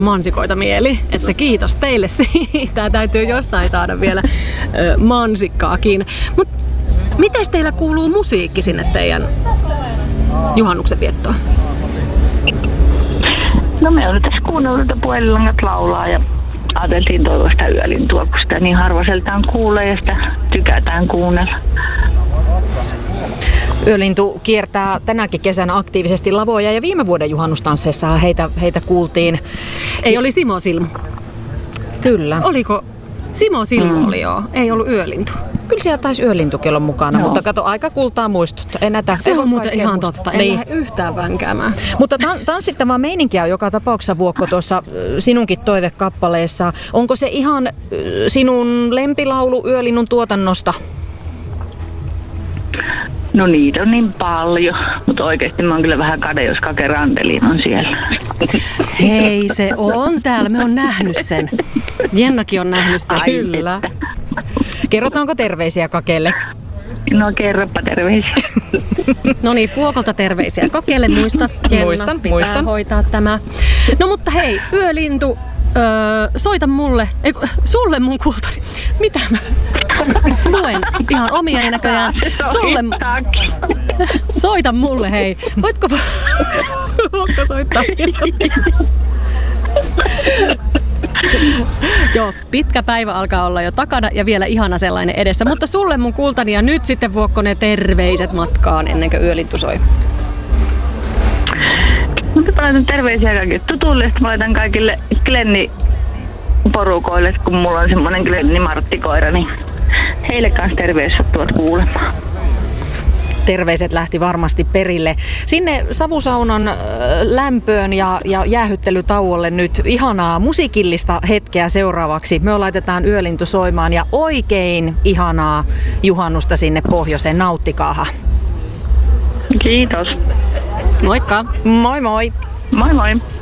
mansikoita mieli, että kiitos teille siitä. Täytyy jostain saada vielä mansikkaakin. Mut miten teillä kuuluu musiikki sinne teidän juhannuksen viettoon? No me on nyt tässä kuunnellut, että puhelinlangat laulaa ja ajateltiin toivoa sitä yölintua, kun sitä niin harvaseltaan kuulee ja sitä tykätään kuunnella. Yölintu kiertää tänäkin kesänä aktiivisesti lavoja ja viime vuoden juhannustansseissa heitä kuultiin. Ei, oli Simo Silmu. Kyllä. Oliko? Simo Silmu oli joo, ei ollut Yölintu. Kyllä siellä taisi Yölintukin olla mukana, mutta kato, aika kultaa muistut. Se on muuten ihan totta, en lähde yhtään vänkäämään. Mutta tanssistavaa meininkiä on joka tapauksessa, Vuokko, tuossa sinunkin toivekappaleessa. Onko se ihan sinun lempilaulu Yölinnun tuotannosta? No niitä on niin paljon, mutta oikeasti mä oon kyllä vähän kade, jos Kake Randelin on siellä. Hei, se on täällä, me on nähnyt sen. Jennakin on nähnyt sen. Kyllä. Kerrotaanko terveisiä Kakelle? No kerropa terveisiä. No niin, Vuokolta terveisiä Kakelle, muista Jenna, pitää hoitaa tämä. No mutta hei, Yölintu, soita mulle, sulle mun kultani. Mitä mä luen ihan omiani näköjään. Sulle, soita mulle hei. Voitko soittaa? Joo, pitkä päivä alkaa olla jo takana ja vielä ihana sellainen edessä. Mutta sulle mun kultani ja nyt sitten Vuokko ne terveiset matkaan ennen kuin Yölintu soi. Mutta mä laitan terveisiä kaikille tutuille, sitten mä laitan kaikille Glenni-porukoille, kun mulla on semmonen Glenni-marttikoira, niin heille kanssa terveys sattuvat kuulemaan. Terveiset lähti varmasti perille. Sinne savusaunan lämpöön ja jäähyttelytauolle nyt ihanaa musiikillista hetkeä seuraavaksi. Me laitetaan Yölintu soimaan ja oikein ihanaa juhannusta sinne pohjoiseen. Nauttikaaha. Kiitos. Moikka. Moi moi. Moi moi.